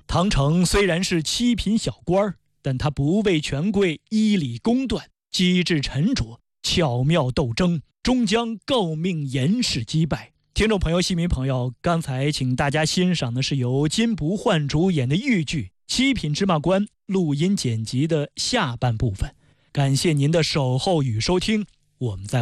唐成虽然是七品小官，但他不畏权贵，依理公断，机智沉着，巧妙斗争，终将诰命严氏击败。听众朋友、戏迷朋友，刚才请大家欣赏的是由金不换主演的豫剧《七品芝麻官》录音剪辑的下半部分。感谢您的守候与收听，我们在